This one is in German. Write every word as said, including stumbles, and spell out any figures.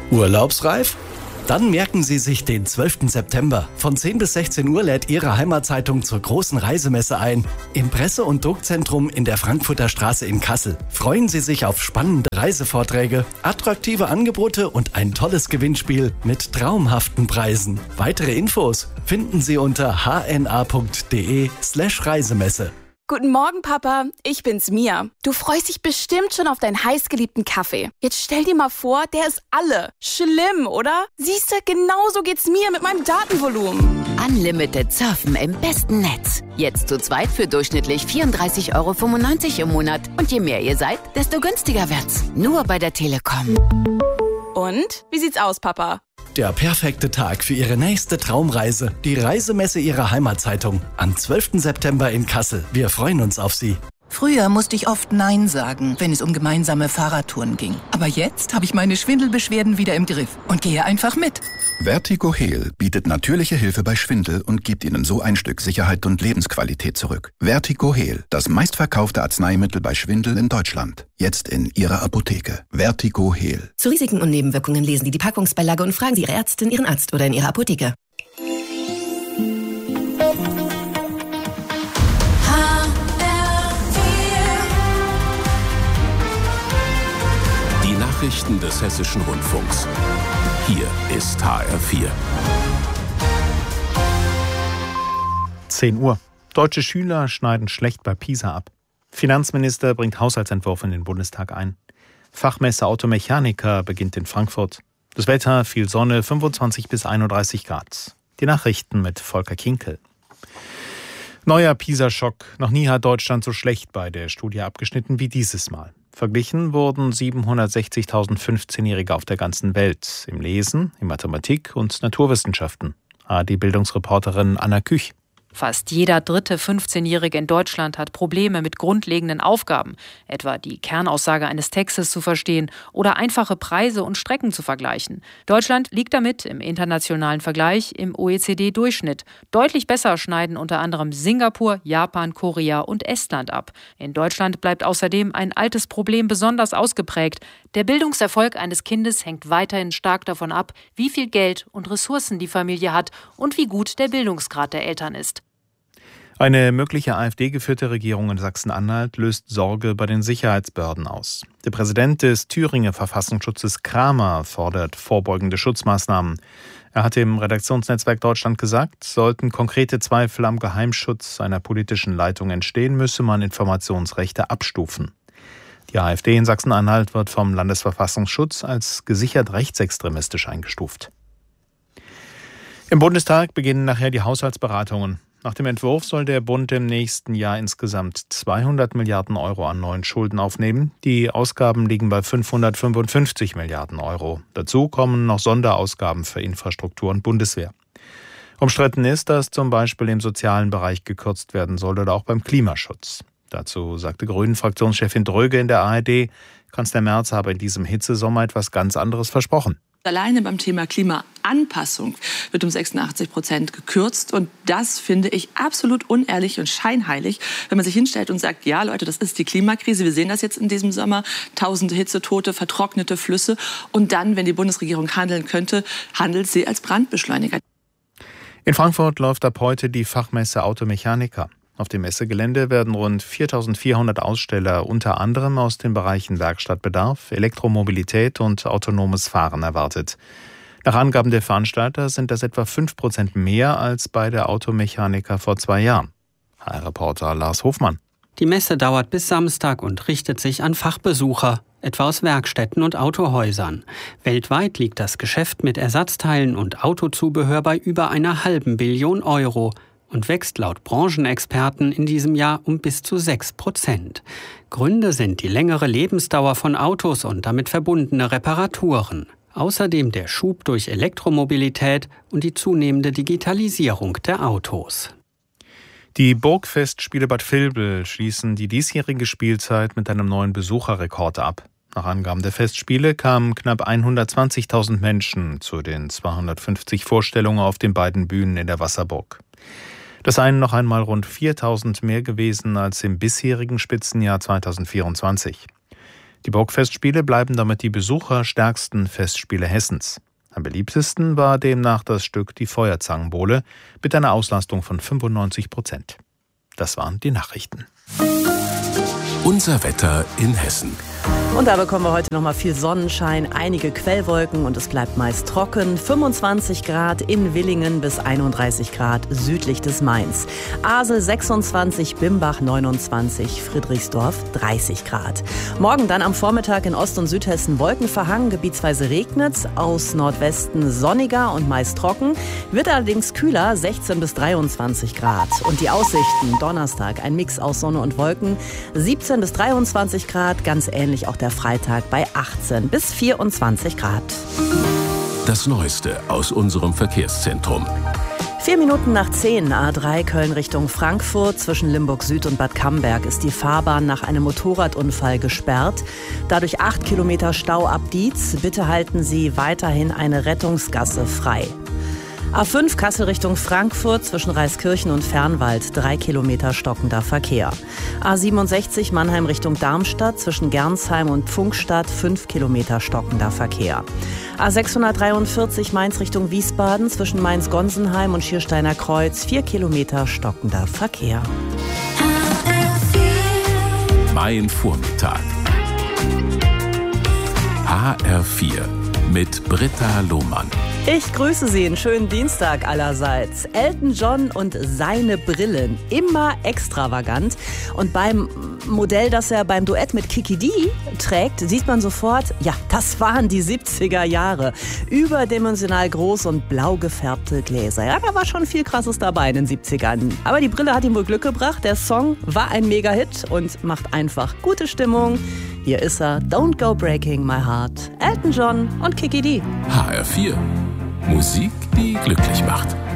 Urlaubsreif? Dann merken Sie sich den zwölften September. Von zehn bis sechzehn Uhr lädt Ihre Heimatzeitung zur großen Reisemesse ein. Im Presse- und Druckzentrum in der Frankfurter Straße in Kassel. Freuen Sie sich auf spannende Reisevorträge, attraktive Angebote und ein tolles Gewinnspiel mit traumhaften Preisen. Weitere Infos finden Sie unter h n a punkt d e slash Reisemesse. Guten Morgen, Papa. Ich bin's, Mia. Du freust dich bestimmt schon auf deinen heißgeliebten Kaffee. Jetzt stell dir mal vor, der ist alle. Schlimm, oder? Siehste, genauso geht's mir mit meinem Datenvolumen. Unlimited surfen im besten Netz. Jetzt zu zweit für durchschnittlich vierunddreißig Euro fünfundneunzig im Monat. Und je mehr ihr seid, desto günstiger wird's. Nur bei der Telekom. Und? Wie sieht's aus, Papa? Der perfekte Tag für Ihre nächste Traumreise. Die Reisemesse Ihrer Heimatzeitung. Am zwölften September in Kassel. Wir freuen uns auf Sie. Früher musste ich oft Nein sagen, wenn es um gemeinsame Fahrradtouren ging. Aber jetzt habe ich meine Schwindelbeschwerden wieder im Griff und gehe einfach mit. Vertigo-Heal bietet natürliche Hilfe bei Schwindel und gibt Ihnen so ein Stück Sicherheit und Lebensqualität zurück. Vertigo-Heal, das meistverkaufte Arzneimittel bei Schwindel in Deutschland. Jetzt in Ihrer Apotheke. Vertigo-Heal. Zu Risiken und Nebenwirkungen lesen Sie die Packungsbeilage und fragen Sie Ihre Ärztin, Ihren Arzt oder in Ihrer Apotheke. Die Nachrichten des Hessischen Rundfunks. Hier ist H R vier. zehn Uhr. Deutsche Schüler schneiden schlecht bei PISA ab. Finanzminister bringt Haushaltsentwurf in den Bundestag ein. Fachmesse Automechaniker beginnt in Frankfurt. Das Wetter, viel Sonne, fünfundzwanzig bis einunddreißig Grad. Die Nachrichten mit Volker Kinkel. Neuer PISA-Schock. Noch nie hat Deutschland so schlecht bei der Studie abgeschnitten wie dieses Mal. Verglichen wurden siebenhundertsechzigtausend fünfzehnjährige auf der ganzen Welt im Lesen, in Mathematik und Naturwissenschaften. A R D-Bildungsreporterin Anna Küch. Fast jeder dritte fünfzehnjährige in Deutschland hat Probleme mit grundlegenden Aufgaben, etwa die Kernaussage eines Textes zu verstehen oder einfache Preise und Strecken zu vergleichen. Deutschland liegt damit im internationalen Vergleich im O E C D-Durchschnitt. Deutlich besser schneiden unter anderem Singapur, Japan, Korea und Estland ab. In Deutschland bleibt außerdem ein altes Problem besonders ausgeprägt. Der Bildungserfolg eines Kindes hängt weiterhin stark davon ab, wie viel Geld und Ressourcen die Familie hat und wie gut der Bildungsgrad der Eltern ist. Eine mögliche AfD-geführte Regierung in Sachsen-Anhalt löst Sorge bei den Sicherheitsbehörden aus. Der Präsident des Thüringer Verfassungsschutzes Kramer fordert vorbeugende Schutzmaßnahmen. Er hat im Redaktionsnetzwerk Deutschland gesagt, sollten konkrete Zweifel am Geheimschutz einer politischen Leitung entstehen, müsse man Informationsrechte abstufen. Die AfD in Sachsen-Anhalt wird vom Landesverfassungsschutz als gesichert rechtsextremistisch eingestuft. Im Bundestag beginnen nachher die Haushaltsberatungen. Nach dem Entwurf soll der Bund im nächsten Jahr insgesamt zweihundert Milliarden Euro an neuen Schulden aufnehmen. Die Ausgaben liegen bei fünfhundertfünfundfünfzig Milliarden Euro. Dazu kommen noch Sonderausgaben für Infrastruktur und Bundeswehr. Umstritten ist, dass zum Beispiel im sozialen Bereich gekürzt werden soll oder auch beim Klimaschutz. Dazu sagte Grünen-Fraktionschefin Dröge in der A R D, Kanzler Merz habe in diesem Hitzesommer etwas ganz anderes versprochen. Alleine beim Thema Klimaanpassung wird um sechsundachtzig Prozent gekürzt. Und das finde ich absolut unehrlich und scheinheilig, wenn man sich hinstellt und sagt, ja Leute, das ist die Klimakrise. Wir sehen das jetzt in diesem Sommer. Tausende Hitzetote, vertrocknete Flüsse. Und dann, wenn die Bundesregierung handeln könnte, handelt sie als Brandbeschleuniger. In Frankfurt läuft ab heute die Fachmesse Automechaniker. Auf dem Messegelände werden rund viertausendvierhundert Aussteller unter anderem aus den Bereichen Werkstattbedarf, Elektromobilität und autonomes Fahren erwartet. Nach Angaben der Veranstalter sind das etwa fünf Prozent mehr als bei der Automechaniker vor zwei Jahren. H R-Reporter Lars Hofmann. Die Messe dauert bis Samstag und richtet sich an Fachbesucher, etwa aus Werkstätten und Autohäusern. Weltweit liegt das Geschäft mit Ersatzteilen und Autozubehör bei über einer halben Billion Euro und wächst laut Branchenexperten in diesem Jahr um bis zu sechs Prozent. Gründe sind die längere Lebensdauer von Autos und damit verbundene Reparaturen. Außerdem der Schub durch Elektromobilität und die zunehmende Digitalisierung der Autos. Die Burgfestspiele Bad Vilbel schließen die diesjährige Spielzeit mit einem neuen Besucherrekord ab. Nach Angaben der Festspiele kamen knapp hundertzwanzigtausend Menschen zu den zweihundertfünfzig Vorstellungen auf den beiden Bühnen in der Wasserburg. Das seien noch einmal rund viertausend mehr gewesen als im bisherigen Spitzenjahr zweitausendvierundzwanzig. Die Burgfestspiele bleiben damit die besucherstärksten Festspiele Hessens. Am beliebtesten war demnach das Stück Die Feuerzangenbowle mit einer Auslastung von fünfundneunzig Prozent. Das waren die Nachrichten. Unser Wetter in Hessen. Und da bekommen wir heute noch mal viel Sonnenschein, einige Quellwolken und es bleibt meist trocken. fünfundzwanzig Grad in Willingen bis einunddreißig Grad südlich des Mains. Asel sechsundzwanzig, Bimbach neunundzwanzig, Friedrichsdorf dreißig Grad. Morgen dann am Vormittag in Ost- und Südhessen wolkenverhangen, gebietsweise regnet es, aus Nordwesten sonniger und meist trocken. Wird allerdings kühler, sechzehn bis dreiundzwanzig Grad. Und die Aussichten, Donnerstag ein Mix aus Sonne und Wolken, siebzehn bis dreiundzwanzig Grad, ganz ähnlich auch der Freitag bei achtzehn bis vierundzwanzig Grad. Das Neueste aus unserem Verkehrszentrum. Vier Minuten nach zehn, A drei Köln Richtung Frankfurt. Zwischen Limburg Süd und Bad Camberg ist die Fahrbahn nach einem Motorradunfall gesperrt. Dadurch acht Kilometer Stau ab Dietz. Bitte halten Sie weiterhin eine Rettungsgasse frei. A fünf Kassel Richtung Frankfurt zwischen Reiskirchen und Fernwald, drei Kilometer stockender Verkehr. A siebenundsechzig Mannheim Richtung Darmstadt zwischen Gernsheim und Pfungstadt, fünf Kilometer stockender Verkehr. A sechshundertdreiundvierzig Mainz Richtung Wiesbaden zwischen Mainz-Gonsenheim und Schiersteiner Kreuz, vier Kilometer stockender Verkehr. Mein Vormittag. H R vier mit Britta Lohmann. Ich grüße Sie, einen schönen Dienstag allerseits. Elton John und seine Brillen, immer extravagant. Und beim Modell, das er beim Duett mit Kiki D trägt, sieht man sofort, ja, das waren die siebziger Jahre. Überdimensional groß und blau gefärbte Gläser. Ja, da war schon viel Krasses dabei in den siebzigern. Aber die Brille hat ihm wohl Glück gebracht. Der Song war ein Mega-Hit und macht einfach gute Stimmung. Hier ist er, Don't Go Breaking My Heart. Elton John und Kiki D. H R vier. Musik, die glücklich macht.